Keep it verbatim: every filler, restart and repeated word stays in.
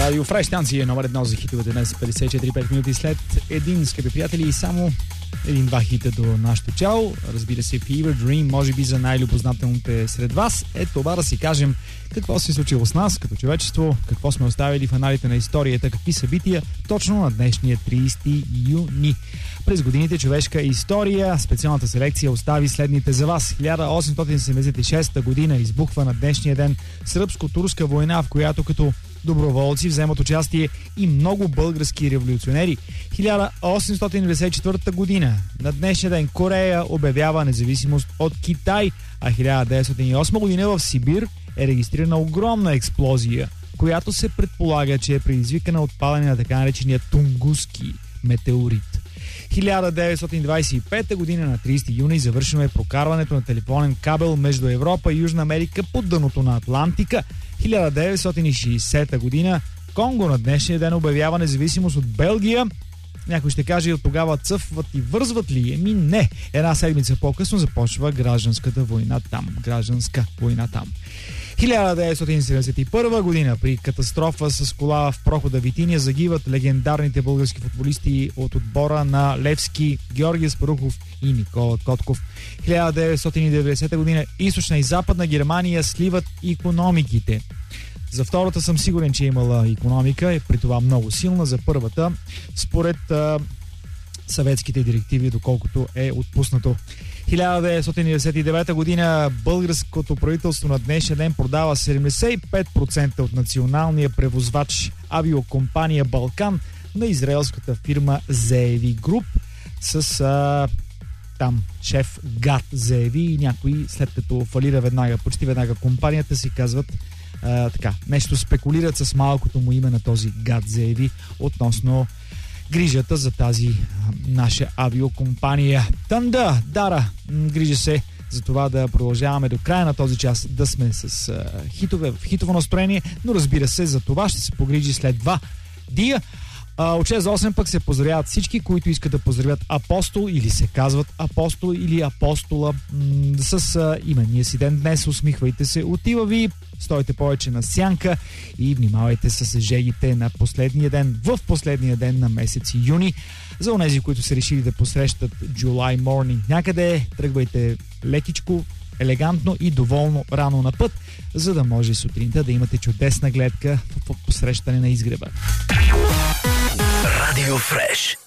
Радио Фреш, станция номер едно за хитовете днес, петдесет и четири пет минути след един, скъпи приятели, и само един-два хита до нашото чао. Разбира се, Fever Dream, може би за най-любознателните сред вас. Е това да си кажем какво се е случило с нас като човечество, какво сме оставили в аналите на историята, какви събития точно на днешния тридесети юни. През годините човешка история, специалната селекция остави следните за вас. хиляда осемстотин седемдесет и шеста година избухва на днешния ден сръбско-турска война, в която като доброволци вземат участие и много български революционери. хиляда осемстотин деветдесет и четвърта година на днешния ден Корея обявява независимост от Китай, а хиляда деветстотин и осма година в Сибир е регистрирана огромна експлозия, която се предполага, че е предизвикана от падане на така наречения Тунгуски метеорит. хиляда деветстотин двадесет и пета година на тридесети юни завършено е прокарването на телефонен кабел между Европа и Южна Америка под дъното на Атлантика. хиляда деветстотин и шейсета година Конго на днешния ден обявява независимост от Белгия. Някой ще каже, от тогава цъфват и вързват ли? Еми не. Една седмица по-късно започва гражданската война там. Гражданска война там. хиляда деветстотин седемдесет и първа година при катастрофа с кола в прохода Витиня загиват легендарните български футболисти от отбора на Левски, Георги Спарухов и Никола Котков. хиляда деветстотин и деветдесета година източна и западна Германия сливат икономиките. За втората съм сигурен, че е имала икономика, и при това много силна. За първата, според а, съветските директиви, доколкото е отпуснато. хиляда деветстотин деветдесет и девета година българското правителство на днешния ден продава седемдесет и пет процента от националния превозвач авиокомпания Балкан на израелската фирма Зееви Груп с а, там шеф Гад Зееви и някои, след като фалира веднага, почти веднага компанията, си казват а, така, нещо спекулират с малкото му име на този Гад Зееви относно грижата за тази а, наша авиокомпания. Танда, Дара, грижа се за това да продължаваме до края на този час да сме с а, хитове, в хитово настроение, но разбира се, за това ще се погрижи след два дия. А, от шест до осем пък се поздравяват всички, които искат да поздравят апостол или се казват апостол или апостола м- с а, имения си ден днес. Усмихвайте се, отива ви, стойте повече на сянка и внимавайте с жегите на последния ден, в последния ден на месец юни. За онези, които са решили да посрещат July Morning някъде, тръгвайте лекичко, елегантно и доволно рано на път, за да може сутринта да имате чудесна гледка в посрещане на изгреба. Радио Фреш.